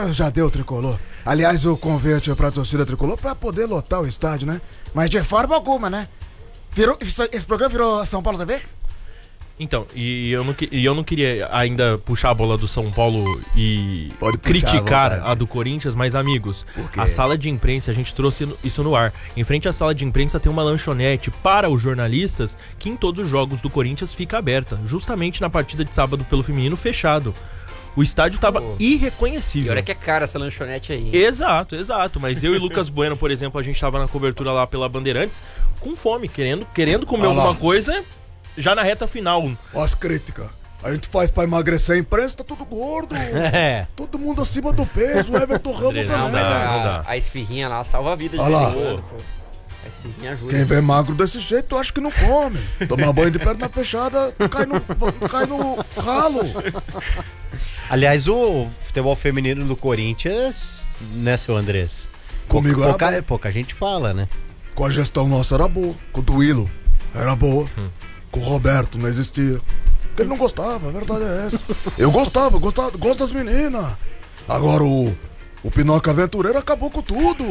Já deu Tricolor. Aliás, o convite pra torcida Tricolor pra poder lotar o estádio, né? Mas de forma alguma, né? Esse programa virou São Paulo TV? Então, e eu não queria ainda puxar a bola do São Paulo e criticar a do Corinthians, mas amigos, a sala de imprensa, a gente trouxe isso no ar. Em frente à sala de imprensa tem uma lanchonete para os jornalistas que em todos os jogos do Corinthians fica aberta, justamente na partida de sábado pelo feminino fechado. O estádio tava irreconhecível. E olha que é cara essa lanchonete aí. Exato. Mas eu e Lucas Bueno, por exemplo, a gente tava na cobertura lá pela Bandeirantes com fome, querendo comer alguma coisa já na reta final. Ó as críticas. A gente faz pra emagrecer a imprensa, tá tudo gordo. Todo mundo acima do peso, o Everton Ramos também. Não dá. A esfirrinha lá salva a vida de a esfirrinha ajuda. Quem vê magro desse jeito, eu acho que não come. Tomar banho de perna fechada, cai no ralo. Aliás, o futebol feminino do Corinthians, né, seu Andrés? Comigo era pouca gente fala, né? Com a gestão nossa era boa. Com o Duílio era boa. Com o Roberto não existia. Porque ele não gostava, a verdade é essa. Eu gostava, gosto das meninas. Agora o Pinóquio Aventureiro acabou com tudo.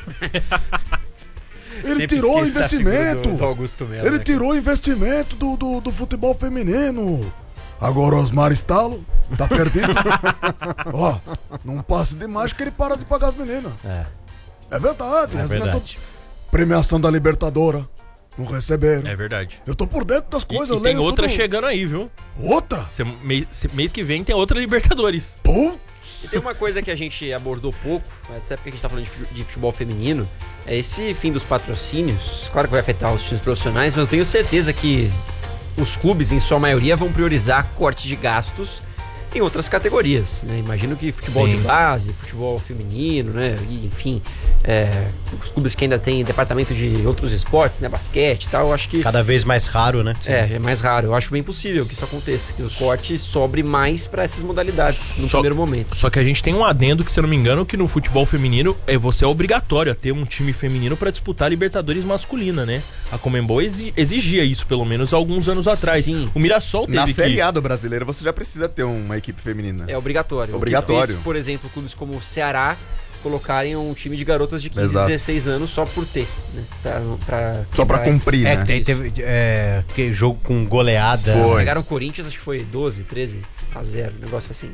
Ele tirou o investimento. Do Augusto Melo, ele tirou o investimento do futebol feminino. Agora o Osmar Stalo tá perdido. Ó, não passe demais que ele para de pagar as meninas. É verdade. É verdade. Premiação da Libertadora. Não receberam. É verdade. Eu tô por dentro das coisas. E tem outra chegando aí, viu? Outra? Mês que vem tem outra Libertadores. E tem uma coisa que a gente abordou pouco, até porque a gente tá falando de futebol feminino, é esse fim dos patrocínios. Claro que vai afetar os times profissionais, mas eu tenho certeza que os clubes, em sua maioria, vão priorizar corte de gastos em outras categorias, né? Imagino que futebol de base, futebol feminino, né? E, enfim, os clubes que ainda têm departamento de outros esportes, né? Basquete e tal, eu acho que... Cada vez mais raro, né? É mais raro. Eu acho bem possível que isso aconteça, que o corte sobre mais para essas modalidades no primeiro momento. Só que a gente tem um adendo que, se eu não me engano, que no futebol feminino você é obrigatório a ter um time feminino para disputar a Libertadores masculina, né? A Conmebol exigia isso, pelo menos, alguns anos atrás. Sim. O Mirassol teve Na Série A do Brasileiro você já precisa ter uma equipe feminina. É obrigatório. Obrigatório. O que fez, por exemplo, clubes como o Ceará colocarem um time de garotas de 15, Exato. 16 anos só por ter, né? Só pra cumprir, né? Teve jogo com goleada. Pegaram o Corinthians, acho que foi 12, 13 a 0, um negócio assim.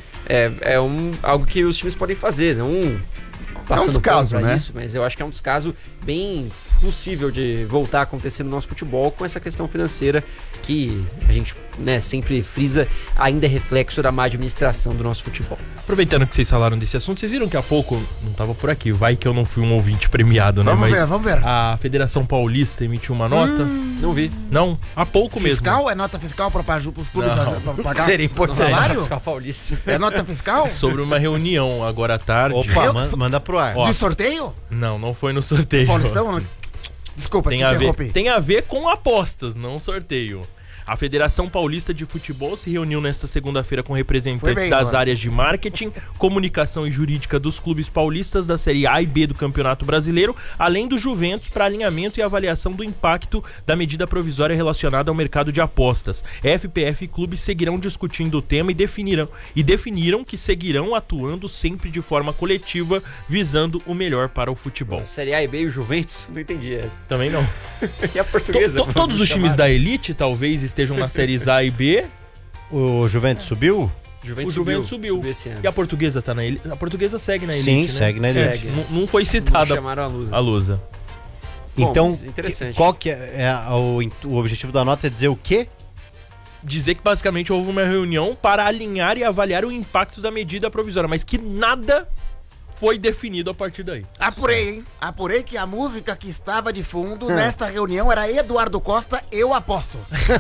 Algo que os times podem fazer, não passando descaso, pra né? isso, mas eu acho que é um descaso bem possível de voltar a acontecer no nosso futebol com essa questão financeira que a gente, né, sempre frisa, ainda é reflexo da má administração do nosso futebol. Aproveitando que vocês falaram desse assunto, vocês viram que há pouco, não tava por aqui, vai que eu não fui um ouvinte premiado, né? Vamos ver. A Federação Paulista emitiu uma nota. Não vi. Não, há pouco Fiscal? mesmo. É nota fiscal para os clubes Não. pra pagar? Seria importante. Salário? Fiscal Paulista. É nota fiscal? Sobre uma reunião agora à tarde. Opa, manda pro ar. Ó, De sorteio? Não foi no sorteio. Paulistão? Desculpa, te interrompi. Tem a ver com apostas, não sorteio. A Federação Paulista de Futebol se reuniu nesta segunda-feira com representantes das áreas de marketing, comunicação e jurídica dos clubes paulistas da Série A e B do Campeonato Brasileiro, além do Juventus, para alinhamento e avaliação do impacto da medida provisória relacionada ao mercado de apostas. FPF e clubes seguirão discutindo o tema e definiram que seguirão atuando sempre de forma coletiva, visando o melhor para o futebol. Série A e B e o Juventus? Não entendi essa. Também não. E a portuguesa? Todos os times da elite talvez estejam na séries A e B. O Juventus subiu? O Juventus subiu. Esse ano. E a portuguesa tá na elite? A portuguesa segue na elite, Sim, né? segue na elite. Não foi citada Não chamaram a Lusa. Então, interessante. qual que o objetivo da nota é dizer o quê? Dizer que basicamente houve uma reunião para alinhar e avaliar o impacto da medida provisória, mas que nada foi definido a partir daí. Apurei, hein? Apurei que a música que estava de fundo nesta reunião era Eduardo Costa, Eu Aposto.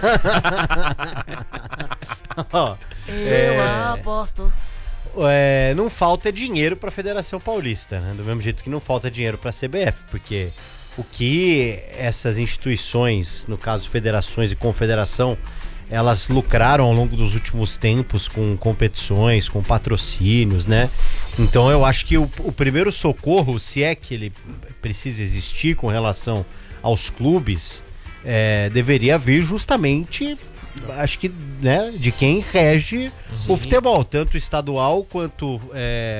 Eu aposto. Não falta dinheiro para a Federação Paulista, né? Do mesmo jeito que não falta dinheiro para a CBF, porque o que essas instituições, no caso federações e confederação, elas lucraram ao longo dos últimos tempos com competições, com patrocínios, né? Então eu acho que o primeiro socorro, se é que ele precisa existir com relação aos clubes, deveria vir justamente, acho que, né, de quem rege o futebol, tanto estadual quanto